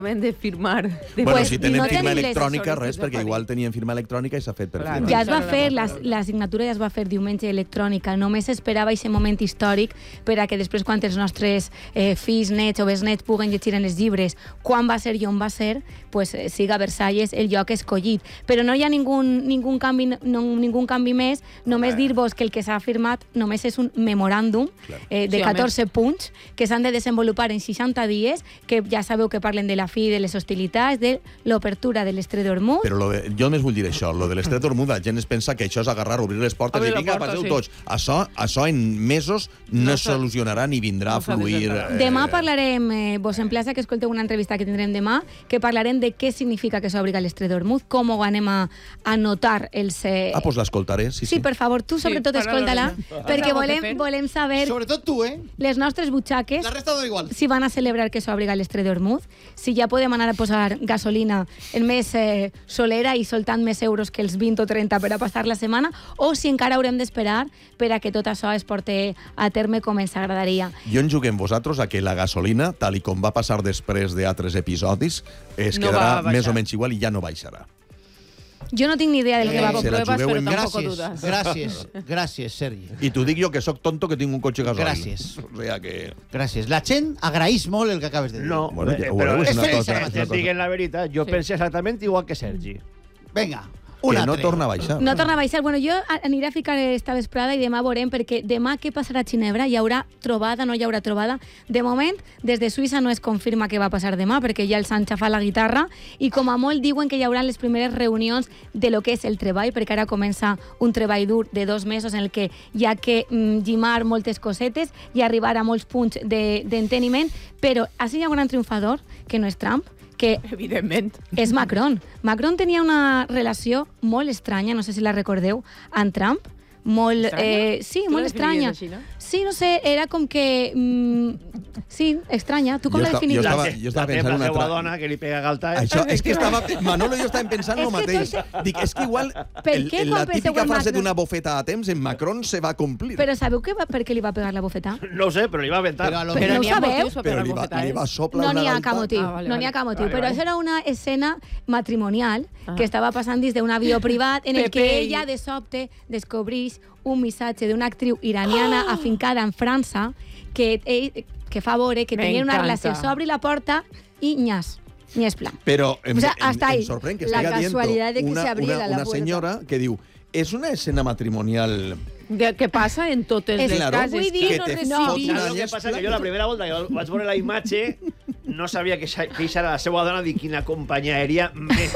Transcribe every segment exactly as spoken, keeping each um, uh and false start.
de firmar. De bueno, pues, si tenen no firma tenim electrònica, les... res, perquè igual tenien firma electrònica i s'ha fet per Clar, firma. Ja es va fer, la, la signatura ja es va fer diumenge electrònica, només esperava aquest moment històric per a que després quan els nostres eh, fills, nets o besnets puguen llegir en els llibres quan va ser i on va ser, pues, eh, siga Versalles el lloc escollit. Però no hi ha ningú, ningú, canvi, no, ningú canvi més, només dir-vos que el que s'ha firmat només és un memoràndum eh, de sí, catorze punts que s'han de desenvolupar en seixanta dies, que ja sabeu que parlen de la fi de les hostilitats, de l'obertura de l'Estret d'Ormuz. Però lo de, jo només vull dir això, lo de l'Estret d'Ormuz, la gent es pensa que això és agarrar, obrir les portes Obrir i vinga, la porta, passeu sí. tots. Això, això en mesos no, No es solucionarà ni vindrà no a fluir. eh... Demà parlarem, eh, vos emplaça que escolteu una entrevista que tindrem demà, que parlarem de què significa que s'obri l'Estret d'Ormuz, com ho anem a, a notar els... Eh... Ah, doncs l'escoltaré, sí, sí. Sí, per favor, tu sobretot Sí, escolta-la, parla-la. perquè Has volem, algo que fer? volem saber Sobretot tu, eh? les nostres butxaques, La resta da igual. si van a celebrar que s'obri l'Estret d'Ormuz, si ja podem anar a posar gasolina en més eh, solera i soltant més euros que els vint o trenta per a passar la setmana, o si encara haurem d'esperar per a que tot això es porte a terme com ens agradaria. Jo en juguem vosaltres a que la gasolina, tal i com va passar després d'altres episodis, es No quedarà va baixar. més o menys igual i ja no baixarà. Jo no tinc ni idea del Eh, que va Hago se la pruebas, jugueu pero en tampoco Gràcies, dudas. gràcies, gràcies, Sergi. I t'ho dic jo, que sóc tonto, que tinc un cotxe gasoil. Gràcies. O sea que... Gràcies. La gent agraeix molt el que acabes de dir. No, Bueno, ja eh, ho però veureu, és és una que cosa- si és una et diguen la veritat, jo Sí. penso exactament igual que Sergi. Vinga, Que un no altre. torna a baixar. No torna a baixar. Bueno, jo a- aniré a ficar esta vesprada i demà veurem, perquè demà què passarà a Ginebra? Hi haurà trobada, no hi haurà trobada? De moment, des de Suïssa no es confirma què va passar demà, perquè ja els han xafat la guitarra, i com a molt diuen que hi haurà les primeres reunions de lo que és el treball, perquè ara comença un treball dur de dos mesos en el que hi ha que mm, llimar moltes cosetes i arribar a molts punts de- d'enteniment, però així hi ha un gran triomfador, que no és Trump, que Evidentment. és Macron. Macron tenia una relació molt estranya, no sé si la recordeu, amb Trump. Molt, Estranya? eh, sí, Tu molt la estranya. definiries així, no? Sí, no sé, era com que... Mm, sí, estranya. Tu com Jo la esta- jo definiries? estava- jo estava la pensant teva una seva altra- dona que li pega galta. Això, és que estava... Manolo i jo estàvem pensant És el que mateix. Dic, és que igual Per el, què el, quan la penseu típica en frase Macron? d'una bofeta a temps en Macron se va complir. Però sabeu que va, per què li va pegar la bofetada? No ho sé, però li va aventar. Però a lo Però Però no n'hi ha sabeu? motius per Però pegar li va, bofetades. li va soplar No una n'hi ha galta. cap motiu, Ah, vale, no n'hi ha vale. cap motiu, Vale, però vale. això era una escena matrimonial Ah. que estava passant dins d'un avió privat en el Pepe que i- ella de sobte descobreix un missatge d'una actriu iraniana Ah! afincada en França que, ell, que fa veure que tenien una M'encanta. relació, s'obri la porta i nyas, nyas plan. Però em, O sea, em, hasta em ahí. sorprèn que La estiga dient casualidad de que una, se abriera una, la una puerta. senyora que diu és una escena matrimonial... De, què passa en totes És- les Claro, cases. vull dir, Que no no recibim- recibim. Una Saps el que llest passa? Que blanca. jo la primera volta que vaig veure la imatge no sabia que això que això era la seva dona de quina companyia aèria més,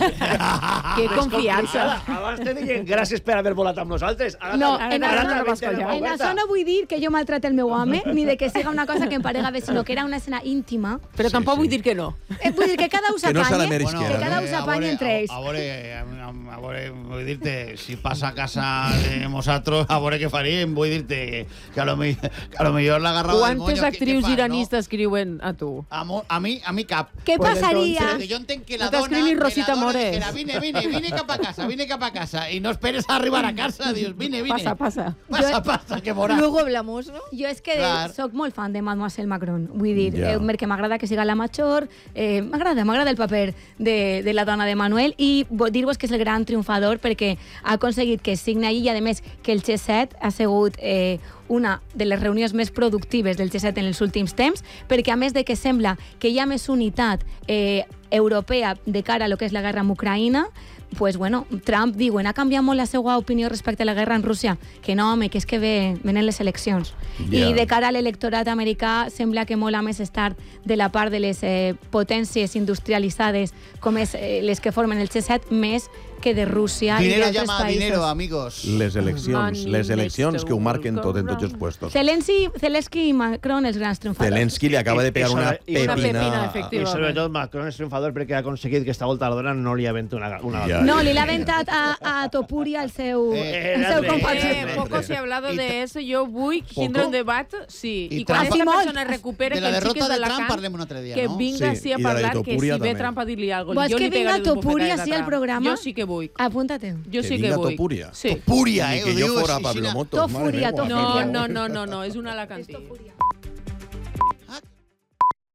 Que més confiança. complicada. Abans te deien gràcies per haver volat amb nosaltres. Ara, No, ara, en ara això- t'ha vas vist callar. En això no vull dir que jo maltrate el meu home, ni de que siga una cosa que em parega bé, sinó que era una escena íntima. Però Sí, tampoc sí. vull dir que no. Eh, vull dir que cada un Que no s'ha s'apanye, d'ameritzar. que cada un eh, s'apanye a entre veure, ells. A veure, a, a, a veure, vull dir-te, si passa a casa de nosaltres, a veure què faríem, vull dir-te que a lo, mi, que a lo millor l'agarrava del Quantes moño, actrius què- què fas, iranis no? t'escriuen a tu? A, mo, a, mi, a mi cap. Què Pues passaria? Però que jo entenc que la No dona... t'escriu ni que la Rosita dona Mores. dijera, vine, vine, vine cap a casa, vine cap a casa, i no esperes a arribar a casa, dius, vine, vine. Passa, passa. Passa, passa, que morà. Luego hablamos, ¿no? Jo és que Clar. sóc molt fan de Mademoiselle Macron, vull dir, Ja. eh, perquè m'agrada que siga la major, eh, m'agrada, m'agrada el paper de, de la dona de Manuel, i vo- dir-vos que és el gran triomfador perquè ha aconseguit que signi allí, i a més que el G set ha sigut eh, una de les reunions més productives del G set en els últims temps, perquè a més de que sembla que hi ha més unitat eh, europea de cara a lo que és la guerra amb Ucraïna, pues bueno, Trump diuen, ha canviat molt la seva opinió respecte a la guerra en Rússia, que no, home, que és que ve, venen les eleccions. Ja. I de cara a l'electorat americà sembla que mola més estar de la part de les eh, potències industrialitzades com és eh, les que formen el G set més que de Rússia i Dinero d'altres llama a països. dinero, amigos. Les eleccions, Money les eleccions makes the que ho marquen world tot go en tots els round. puestos. Zelensky, Zelensky i Macron, els grans triomfadors. Zelensky li acaba de pegar I- i una sobre- i una pepina... pepina, I efectivament. sobretot Macron és triomfador perquè ha aconseguit que esta volta a la dona no li aventa una, una Ja. No, li l'ha aventat a, a Topuria, el seu, Eh, el seu era compatriot. de- Eh, poco se ha hablado Y de tra- eso. Yo voy tindre un debat, sí. Y I quan Trump- aquesta Sí, molt. persona recupere De que la el xic és derrota de de Trump Alacant, parlem un altre dia, que no? vinga Sí, sí, a i de la de parlar, que si Topuria ve també. Trump a dir-li alguna Vols cosa. Jo que li vinga pegaré dos Topuria bofetades a sí al Trump. programa? Jo sí que vull. Apúntate. Jo Que sí que vinga vull. Topuria. Sí. Topuria, Ni eh? que ho jo dius fora així, Pablo na- Motos. Tofuria, madre meva. Tofuria. No, no, no, no, no, és un alacantí.